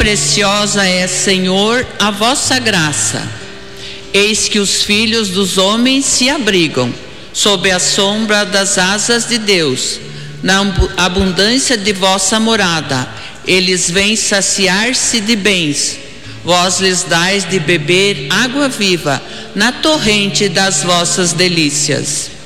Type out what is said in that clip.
preciosa é, Senhor, a vossa graça. Eis que os filhos dos homens se abrigam sob a sombra das asas de Deus. Na abundância de vossa morada, eles vêm saciar-se de bens. Vós lhes dais de beber água viva na torrente das vossas delícias.